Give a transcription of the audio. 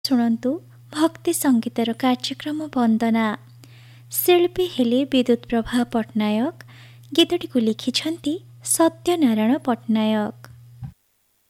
ଶୁଣନ୍ତୁ ଭକ୍ତି ସଙ୍ଗୀତର କାର୍ଯ୍ୟକ୍ରମ ବନ୍ଦନା। ଶିଳ୍ପୀ ହେଲେ ବିଦ୍ୟୁତ୍ ପ୍ରଭା ପଟ୍ଟନାୟକ। ଗୀତଟିକୁ ଲିଖିଛନ୍ତି ସତ୍ୟନାରାୟଣ ପଟ୍ଟନାୟକ।